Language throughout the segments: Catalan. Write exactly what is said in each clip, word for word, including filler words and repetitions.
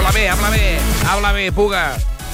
Háblame, háblame, háblame, Puga.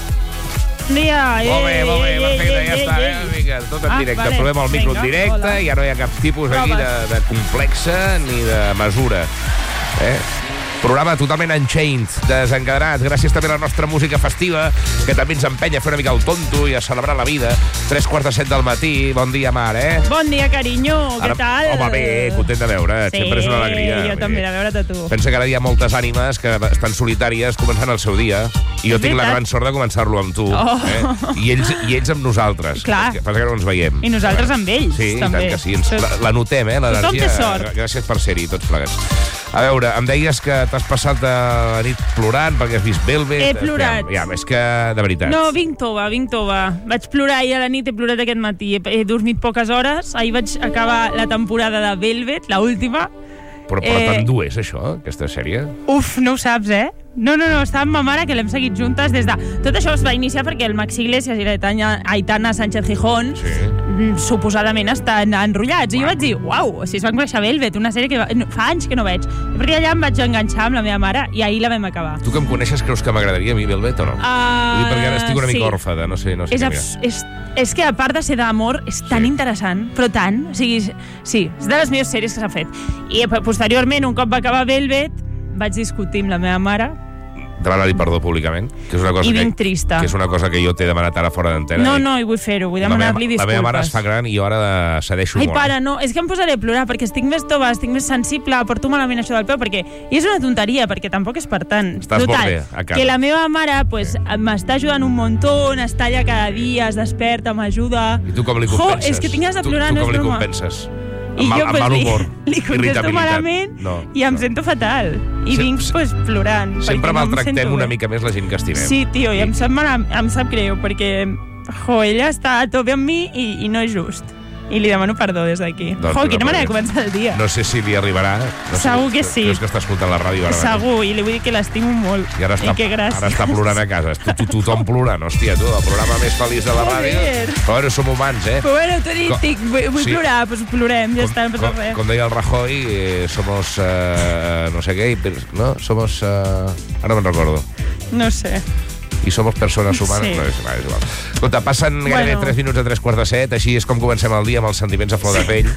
Bon dia. Molt bé, molt bé, perfecte, ja està, eh? Vinga, tot en directe. Provem el micro en directe, ja no hi ha cap tipus aquí de, de complexa ni de mesura. Eh? Programa totalment unchained, desencadenat. Gràcies també a la nostra música festiva, que també ens empenya a fer una mica el tonto i a celebrar la vida. Tres quarts de set del matí. Bon dia, Mar, eh? Bon dia, carinyo. Què Ara, tal? Home, bé, content de veure't. Sí, sempre és una alegria. jo també, de veure't a tu. Pensa que ara hi ha moltes ànimes que estan solitàries començant el seu dia, i jo És tinc la veritat. gran sort de començar-lo amb tu. Oh. Eh? I, ells, I ells amb nosaltres. Clar. Passa que no ens veiem. I nosaltres amb ells, sí, també. Sí, tant que sí. Ens, la, la notem, eh, l'energia. té sort. Gràcies per ser-hi, tots plegats. A veure, em deies que t'has passat la nit plorant perquè has vist Velvet. He plorat. Ja, ja, és que, de veritat. No, vinc tova, vinc tova. Vaig plorar ahir a la nit, he plorat aquest matí. He, he dormit poques hores. Ahir vaig acabar la temporada de Velvet, la última. Però, però Eh, te'n dues, això, aquesta sèrie? Uf, no ho saps, eh? No, no, no, estava amb ma mare, que l'hem seguit juntes des de... Tot això es va iniciar perquè el Maxi Iglesias i l'Aitana Aitana Sánchez Gijón Sí. mm, suposadament estan enrotllats. I jo vaig dir, uau, si es van conèixer Velvet, una sèrie que va... no, fa anys que no veig. I perquè allà em vaig enganxar amb la meva mare i ahir la vam acabar. Tu que em coneixes, creus que m'agradaria a mi Velvet o no? Uh, Vull dir, perquè ara estic una mica sí. òrfada, no sé, no sé És, què abs- mirar. és, és que a part de ser d'amor és tan Sí. interessant, però tant, o sigui, sí, és de les millors sèries que s'han fet. I posteriorment, un cop va acabar Velvet, vaig discutir amb la meva mare. Demanar-li perdó públicament, que és una cosa I vinc que, trista. que és una cosa que jo t'he demanat ara fora d'antena. No, I no, i vull fer-ho, vull la meva, demanar-li la disculpes. meva mare es fa gran i jo ara cedeixo Ai, molt. pare, no, és que em posaré a plorar perquè estic més tova, estic més sensible, porto malament això del peu, perquè... I és una tonteria, perquè tampoc és per tant. Estàs molt Total, bé, a casa. que la meva mare pues, m'està ajudant un muntó, està allà cada dia, es desperta, m'ajuda... I tu com li Jo, compenses? és que tinc ganes de Tu- plorar, tu, no és com li broma. compenses? I Amb mal, jo amb pues, mal li, humor, li contesto irritabilitat. malament No, i em no. sento fatal. I Se- vinc se- pues, plorant. Sempre perquè no em maltractem sento una bé. mica més la gent que estimem. Sí, tio, i em sap, mal, em sap greu, perquè jo, ella està a tope amb mi i, i no és just. I li demano perdó des d'aquí. Doncs Jo, una quina manera de manera. començar el dia. No sé si li arribarà. No sé, Segur que sí. Creus que està escoltant la ràdio ara? Segur, i li vull dir que l'estimo molt. I ara està, I que gràcies. ara està plorant a casa. Tu, tu, tothom plorant, hòstia, tu, el programa més feliç de la ràdio. Joder. Però bueno, som humans, eh? Però bueno, t'ho dic, Com- tic, vull, vull sí. plorar, doncs plorem, ja està, no passa com, res. com deia el Rajoy, eh, somos, eh, no sé què, no? Somos, eh, ara me'n recordo. No sé. I somos persones humanes. Sí. No, és, igual, és igual. Escolta, passen gairebé Bueno. tres minuts a tres quarts de set, així és com comencem el dia amb els sentiments a flor de pell.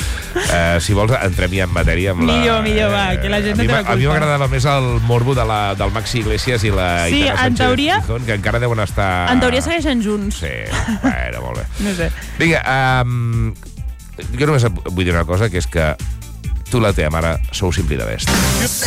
uh, si vols, entrem ja en matèria amb la... Millor, millor, va, que la gent a no mi té m'a- la A mi culpa. m'agradava més el morbo de la, del Maxi Iglesias i la Sí, Aitana en Sánchez teoria- Gijón, que encara deuen estar... En teoria segueixen junts. Sí, bueno, molt bé. No sé. Vinga, um, jo només et vull dir una cosa, que és que tu i la teva mare sou simpli de best.